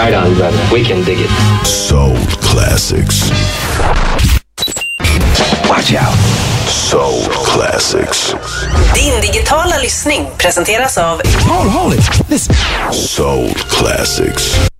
Right on, brother. We can dig it. Soul Classics. Watch out. Soul Classics. Din digitala lyssning presenteras av Hold it. Listen. Soul Classics.